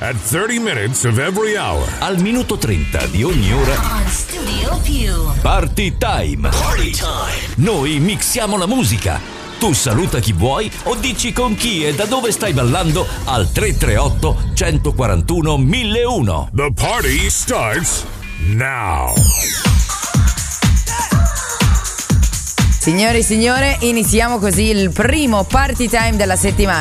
at 30 minutes of every hour. Al minuto 30 di ogni ora. On Studio Più. Party Time. Party time. Noi mixiamo la musica. Tu saluta chi vuoi o dici con chi e da dove stai ballando al 338 141 1001. The party starts now. Signori e signore, iniziamo così il primo Party Time della settimana.